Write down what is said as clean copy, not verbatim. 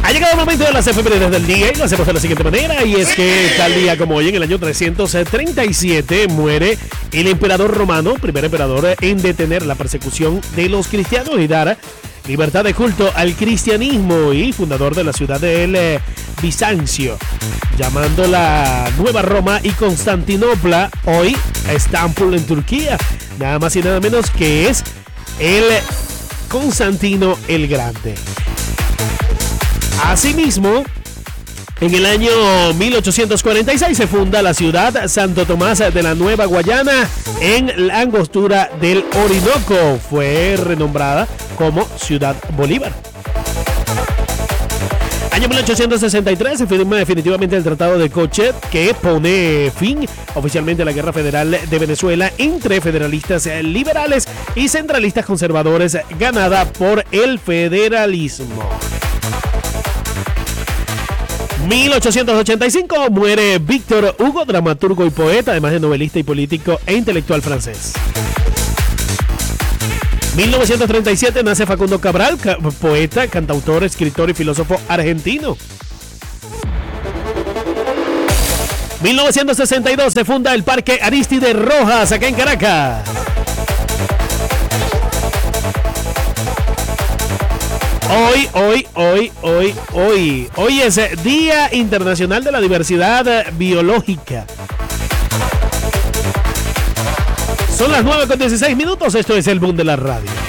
Ha llegado el momento de las efemérides del día y lo hacemos de la siguiente manera. Y es que tal día como hoy, en el año 337, muere el emperador romano, primer emperador en detener la persecución de los cristianos y dar libertad de culto al cristianismo, y fundador de la ciudad de Bizancio, llamando la Nueva Roma y Constantinopla, hoy Estambul en Turquía. Nada más y nada menos que es el Constantino el Grande. Asimismo, en el año 1846 se funda la ciudad Santo Tomás de la Nueva Guayana en la angostura del Orinoco. Fue renombrada como Ciudad Bolívar. Año 1863 se firma definitivamente el Tratado de Cochet, que pone fin oficialmente a la Guerra Federal de Venezuela entre federalistas liberales y centralistas conservadores, ganada por el federalismo. 1885 muere Víctor Hugo, dramaturgo y poeta, además de novelista y político e intelectual francés. 1937 nace Facundo Cabral, poeta, cantautor, escritor y filósofo argentino. 1962 se funda el Parque Arístide Rojas, acá en Caracas. Hoy es Día Internacional de la Diversidad Biológica. Son las 9:16. Esto es el Boom de la Radio.